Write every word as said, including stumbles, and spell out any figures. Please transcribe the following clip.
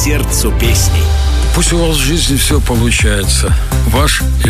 сердцу песней. Пусть у вас в жизни все получается. Ваш